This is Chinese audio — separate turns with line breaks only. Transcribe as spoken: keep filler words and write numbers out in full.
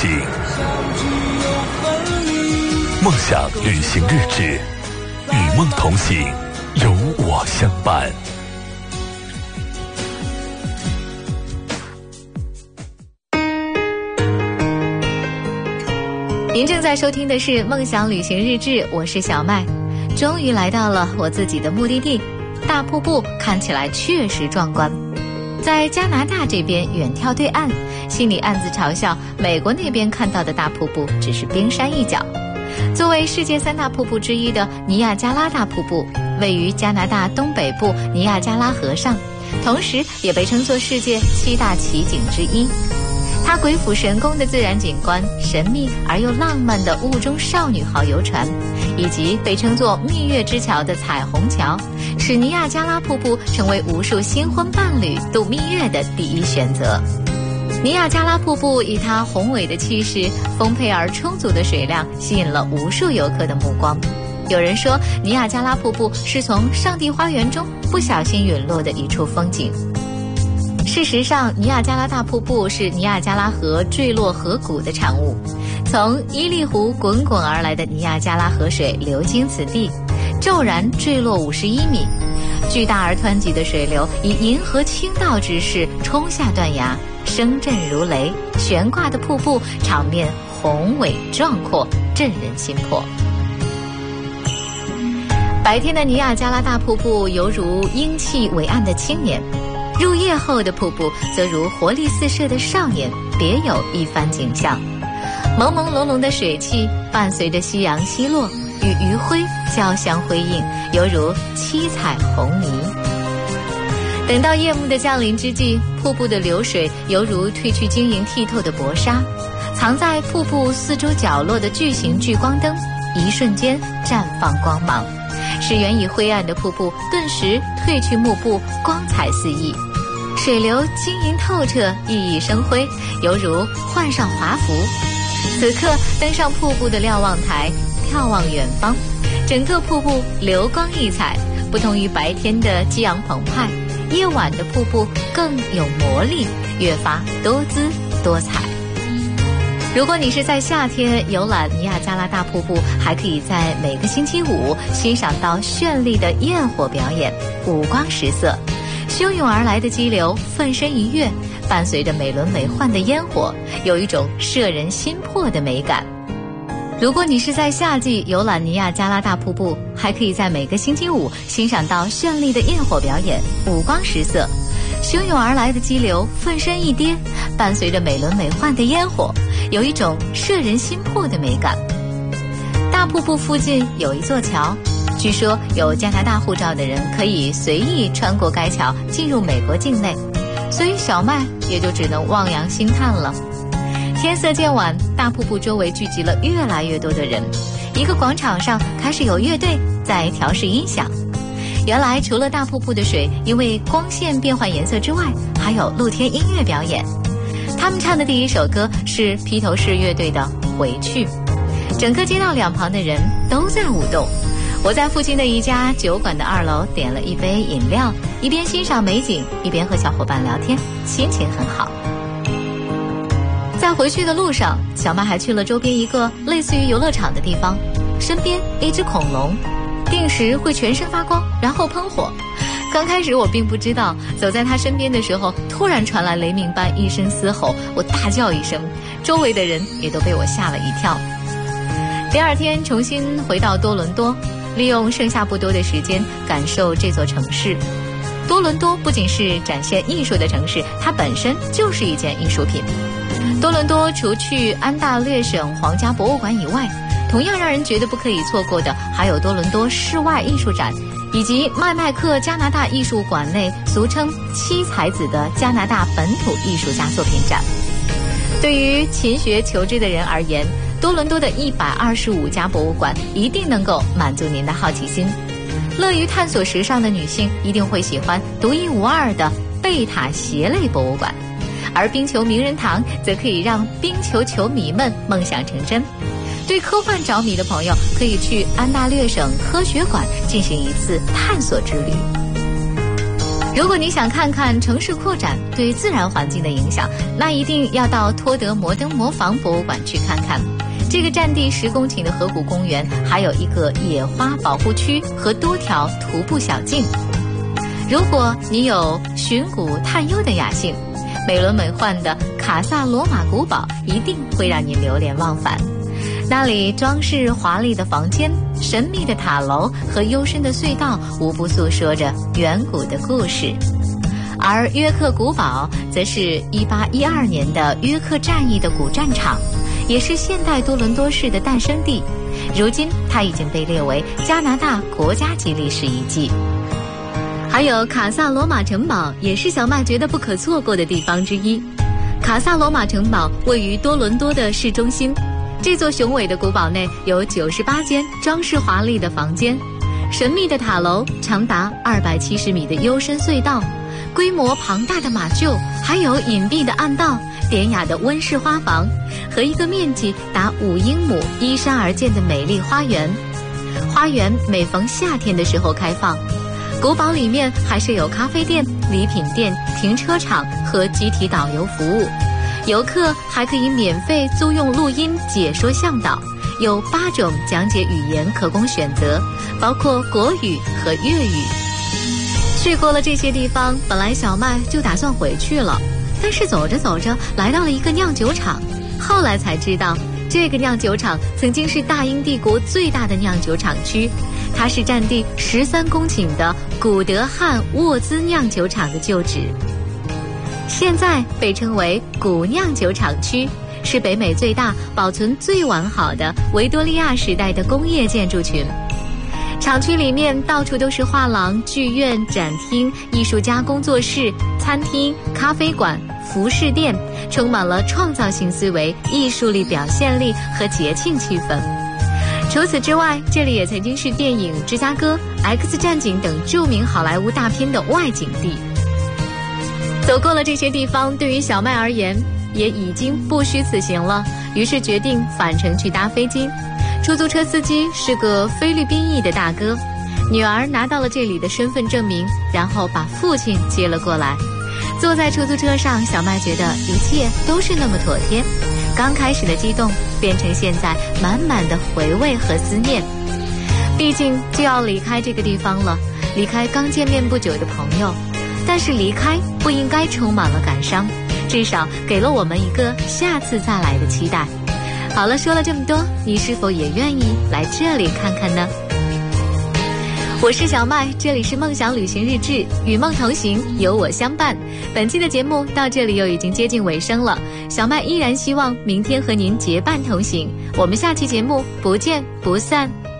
行，梦想旅行日志，与梦同行，有我相伴。
您正在收听的是梦想旅行日志，我是小麦。终于来到了我自己的目的地，大瀑布看起来确实壮观。在加拿大这边远眺对岸，心里暗自嘲笑美国那边看到的大瀑布只是冰山一角。作为世界三大瀑布之一的尼亚加拉大瀑布，位于加拿大东北部尼亚加拉河上，同时也被称作世界七大奇景之一。它鬼斧神工的自然景观、神秘而又浪漫的雾中少女号游船，以及被称作蜜月之桥的彩虹桥，使尼亚加拉瀑布成为无数新婚伴侣度蜜月的第一选择。尼亚加拉瀑布以它宏伟的气势、丰沛而充足的水量，吸引了无数游客的目光。有人说，尼亚加拉瀑布是从上帝花园中不小心陨落的一处风景。事实上，尼亚加拉大瀑布是尼亚加拉河坠落河谷的产物。从伊利湖滚滚而来的尼亚加拉河水流经此地，骤然坠落五十一米，巨大而湍急的水流以银河倾倒之势冲下断崖，声震如雷，悬挂的瀑布场面宏伟壮阔，震人心魄。白天的尼亚加拉大瀑布犹如英气伟岸的青年，入夜后的瀑布则如活力四射的少年，别有一番景象。朦朦胧胧的水汽伴随着夕阳西落，与余晖交相辉映，犹如七彩虹霓。等到夜幕的降临之际，瀑布的流水犹如褪去晶莹剔透的薄纱，藏在瀑布四周角落的巨型聚光灯一瞬间绽放光芒，使原已灰暗的瀑布顿时褪去幕布，光彩四溢。水流晶莹透彻，熠熠生辉，犹如换上华服。此刻登上瀑布的瞭望台，眺望远方，整个瀑布流光溢彩，不同于白天的激昂澎湃，夜晚的瀑布更有魔力，越发多姿多彩。如果你是在夏天游览尼亚加拉大瀑布，还可以在每个星期五欣赏到绚丽的焰火表演，五光十色，汹涌而来的激流奋身一跃，伴随着美轮美奂的烟火，有一种摄人心魄的美感。如果你是在夏季游览尼亚加拉大瀑布，还可以在每个星期五欣赏到绚丽的焰火表演，五光十色，汹涌而来的激流奋身一跌，伴随着美轮美奂的烟火，有一种摄人心魄的美感。大瀑布附近有一座桥，据说有加拿大护照的人可以随意穿过该桥进入美国境内，所以小麦也就只能望洋兴叹了。天色渐晚，大瀑布周围聚集了越来越多的人，一个广场上开始有乐队在调试音响。原来除了大瀑布的水因为光线变换颜色之外，还有露天音乐表演。他们唱的第一首歌是披头士乐队的《回去》，整个街道两旁的人都在舞动。我在附近的一家酒馆的二楼点了一杯饮料，一边欣赏美景，一边和小伙伴聊天，心情很好。在回去的路上，小麦还去了周边一个类似于游乐场的地方，身边一只恐龙，定时会全身发光，然后喷火。刚开始我并不知道，走在他身边的时候，突然传来雷鸣般一声嘶吼，我大叫一声，周围的人也都被我吓了一跳。第二天重新回到多伦多，利用剩下不多的时间感受这座城市。多伦多不仅是展现艺术的城市，它本身就是一件艺术品。多伦多除去安大略省皇家博物馆以外，同样让人觉得不可以错过的还有多伦多室外艺术展，以及麦麦克加拿大艺术馆内俗称七才子的加拿大本土艺术家作品展。对于勤学求知的人而言，多伦多的一百二十五家博物馆一定能够满足您的好奇心。乐于探索时尚的女性一定会喜欢独一无二的贝塔鞋类博物馆，而冰球名人堂则可以让冰球球迷们梦想成真。对科幻着迷的朋友可以去安大略省科学馆进行一次探索之旅。 如果你想看看城市扩展对自然环境的影响，那一定要到托德摩登磨坊博物馆去看看。这个占地十公顷的河谷公园，还有一个野花保护区和多条徒步小径。如果你有寻古探幽的雅兴，美轮美奂的卡萨罗马古堡一定会让你流连忘返。那里装饰华丽的房间、神秘的塔楼和幽深的隧道，无不诉说着远古的故事。而约克古堡则是一八一二年的约克战役的古战场，也是现代多伦多市的诞生地。如今它已经被列为加拿大国家级历史遗迹。还有卡萨罗马城堡，也是小麦觉得不可错过的地方之一。卡萨罗马城堡位于多伦多的市中心，这座雄伟的古堡内有九十八间装饰华丽的房间，神秘的塔楼，长达二百七十米的幽深隧道，规模庞大的马厩，还有隐蔽的暗道、典雅的温室花房和一个面积达五英亩依山而建的美丽花园。花园每逢夏天的时候开放。古堡里面还设有咖啡店、礼品店、停车场和集体导游服务。游客还可以免费租用录音解说向导，有八种讲解语言可供选择，包括国语和粤语。去过了这些地方，本来小麦就打算回去了，但是走着走着来到了一个酿酒厂，后来才知道这个酿酒厂曾经是大英帝国最大的酿酒厂区，它是占地十三公顷的古德汉沃兹酿酒厂的旧址，现在被称为古酿酒厂区，是北美最大、保存最完好的维多利亚时代的工业建筑群。厂区里面到处都是画廊、剧院、展厅、艺术家工作室、餐厅、咖啡馆、服饰店，充满了创造性思维、艺术力、表现力和节庆气氛。除此之外，这里也曾经是电影《芝加哥》、《X 战警》等著名好莱坞大片的外景地。走过了这些地方，对于小麦而言也已经不虚此行了，于是决定返程去搭飞机。出租车司机是个菲律宾裔的大哥，女儿拿到了这里的身份证明，然后把父亲接了过来。坐在出租车上，小麦觉得一切都是那么妥帖，刚开始的激动变成现在满满的回味和思念。毕竟就要离开这个地方了，离开刚见面不久的朋友，但是离开不应该充满了感伤，至少给了我们一个下次再来的期待。好了，说了这么多，你是否也愿意来这里看看呢？我是小麦，这里是梦想旅行日志，与梦同行，有我相伴。本期的节目到这里又已经接近尾声了，小麦依然希望明天和您结伴同行，我们下期节目不见不散。